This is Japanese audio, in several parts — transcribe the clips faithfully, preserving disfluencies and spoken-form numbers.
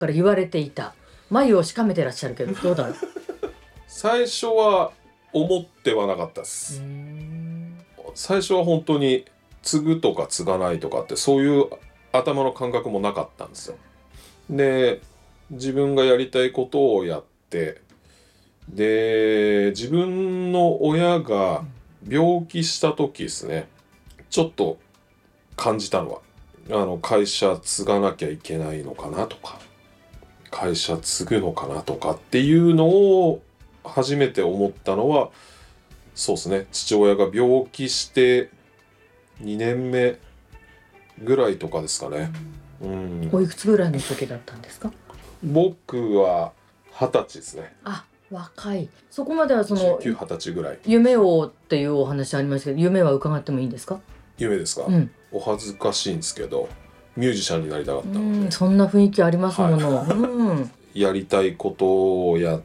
から言われていた。眉をしかめてらっしゃるけどどうだろう。 最初は思ってはなかったです。最初は本当に継ぐとか継がないとかってそういう頭の感覚もなかったんですよ。で自分がやりたいことをやって、で自分の親が病気した時ですね、ちょっと感じたのはあの会社継がなきゃいけないのかなとか、会社継ぐのかなとかっていうのを初めて思ったのは、そうですね、父親が病気してにねんめぐらいとかですかね。うん、 おいくつぐらいの時だったんですか？ 僕は二十歳ですね。 あ、若い。そこまではそのじゅうきゅう、二十歳ぐらい。 夢をっていうお話ありましたけど、夢は伺ってもいいんですか？ 夢ですか、 うん、 お恥ずかしいんですけどミュージシャンになりたかったので、 うん、そんな雰囲気ありますもの、はい、うん、 やりたいことをやって、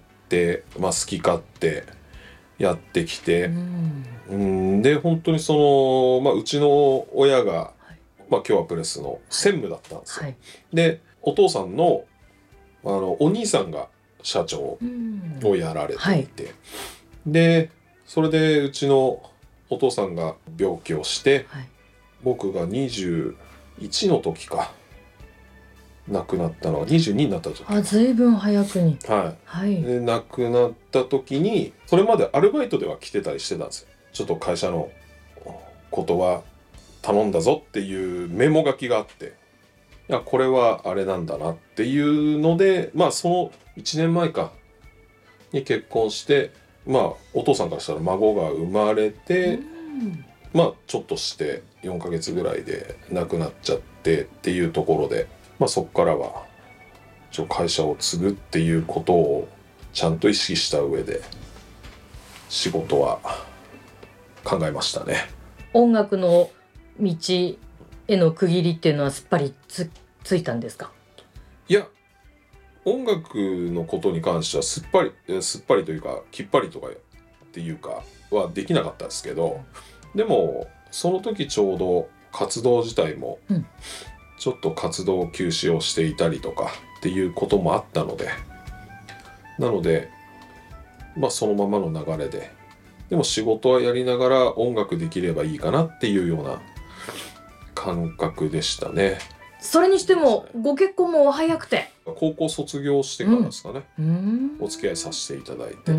まあ、好き勝手やってきて、うん、うんで本当にその、まあ、うちの親が、はい、まあ、今日はプレスの専務だったんですよ、はい、でお父さんの、あのお兄さんが社長をやられていて、はい、でそれでうちのお父さんが病気をして、はい、僕がにじゅういちの時か亡くなったのがにじゅうにになった時。 あ、随分早くに。 はい。はい、で亡くなった時にそれまでアルバイトでは来てたりしてたんですよ。ちょっと会社のことは頼んだぞっていうメモ書きがあって、いやこれはあれなんだなっていうので、まあそのいちねんまえかに結婚して、まあお父さんからしたら孫が生まれて、まあちょっとしてよんかげつぐらいで亡くなっちゃってっていうところで、まあそこからはちょ会社を継ぐっていうことをちゃんと意識した上で仕事は考えましたね。 音楽の道への区切りっていうのはすっぱり つ, ついたんですか？ いや、音楽のことに関してはすっぱりすっぱりというかきっぱりとかっていうかはできなかったですけど、でもその時ちょうど活動自体もちょっと活動休止をしていたりとかっていうこともあったので、なのでまあそのままの流れで、でも仕事はやりながら音楽できればいいかなっていうような感覚でしたね。 それにしてもご結婚もお早くて、 高校卒業してからですかね、うん、お付き合いさせていただいて、 うん、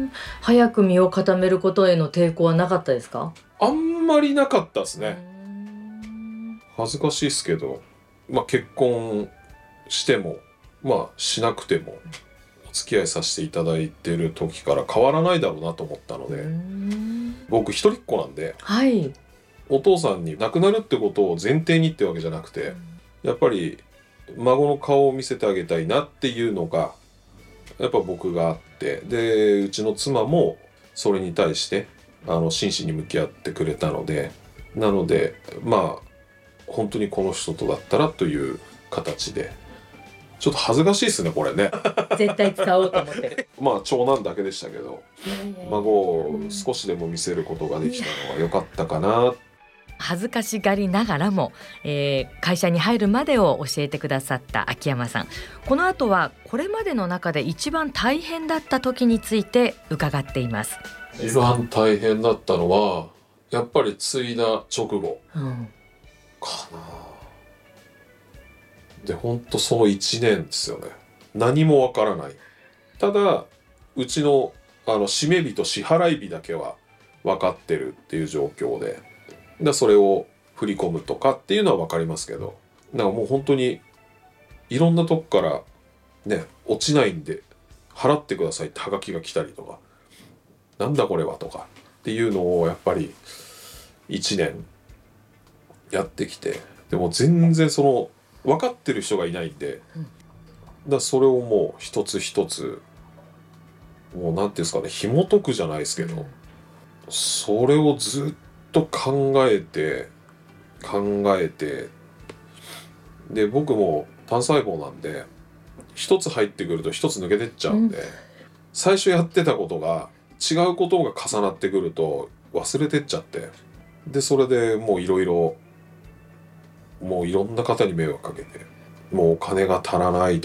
早く身を固めることへの抵抗はなかったですか？ あんまりなかったですね。恥ずかしいですけど、まあ、結婚してもまあしなくてもお付き合いさせていただいてる時から変わらないだろうなと思ったので、僕一人っ子なんで、はい、お父さんに亡くなるってことを前提にってわけじゃなくて、やっぱり孫の顔を見せてあげたいなっていうのがやっぱ僕があって、でうちの妻もそれに対してあの真摯に向き合ってくれたので、なのでまあ本当にこの人とだったらという形で、ちょっと恥ずかしいですねこれね。 絶対使おうと思ってる。 まあ長男だけでしたけど、孫を少しでも見せることができたのは良かったかな。 恥ずかしがりながらも、えー、会社に入るまでを教えてくださった秋山さん、この後はこれまでの中で一番大変だった時について伺っています。 一番大変だったのはやっぱり継いだ直後、うん、かな。で本当そのいちねんですよね。何もわからない。ただうちのあの締め日と支払い日だけは分かってるっていう状況で、でそれを振り込むとかっていうのは分かりますけど、なんかもう本当にいろんなとこからね落ちないんで払ってくださいってハガキが来たりとか、なんだこれはとかっていうのをやっぱりいちねんやってきて、でも全然その分かってる人がいないんで、だそれをもう一つ一つもうなんていうんですかね、紐解くじゃないですけど、それをずっと考えて考えて、で僕も単細胞なんで一つ入ってくると一つ抜けてっちゃうんで、うん、最初やってたことが違うことが重なってくると忘れてっちゃって、でそれでもういろいろもういろんな方に迷惑かけて、 もうお金が足らないと